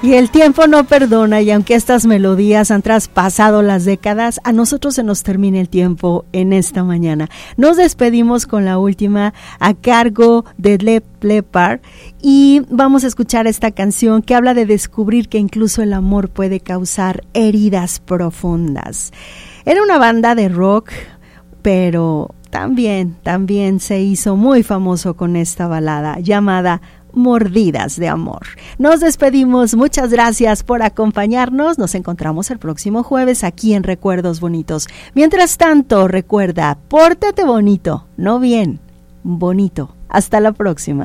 Y el tiempo no perdona, y aunque estas melodías han traspasado las décadas, a nosotros se nos termina el tiempo en esta mañana. Nos despedimos con la última a cargo de Def Leppard y vamos a escuchar esta canción que habla de descubrir que incluso el amor puede causar heridas profundas. Era una banda de rock, pero también se hizo muy famoso con esta balada llamada Mordidas de Amor. Nos despedimos, muchas gracias por acompañarnos, nos encontramos el próximo jueves aquí en Recuerdos Bonitos. Mientras tanto, recuerda, pórtate bonito, no bien, bonito. Hasta la próxima.